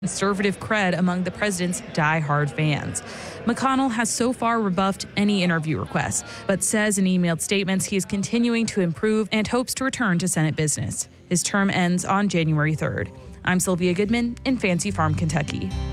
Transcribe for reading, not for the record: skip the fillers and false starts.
conservative cred among the president's die-hard fans. McConnell has so far rebuffed any interview requests, but says in emailed statements he is continuing to improve and hopes to return to Senate business. His term ends on January 3rd. I'm Sylvia Goodman in Fancy Farm, Kentucky.